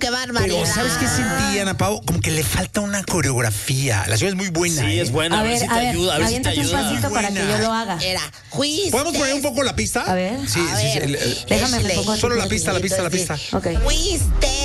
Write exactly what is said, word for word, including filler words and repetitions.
qué barbaridad. Pero ¿sabes qué sentí, Ana Pao? Como que le falta una coreografía. La ciudad es muy buena. Sí, ¿eh? es buena. A, A ver, ver, si te a ver, ayuda, a ver si te aviéntate un ayuda. pasito para que Buena. yo lo haga. Era, fuiste. ¿Podemos poner un poco la pista? A ver. Sí, A sí, sí, ver, el- el- Déjame, me échale. pongo aquí Solo la con el pista, la pista, la piquito, pista. sí. Ok. Fuiste.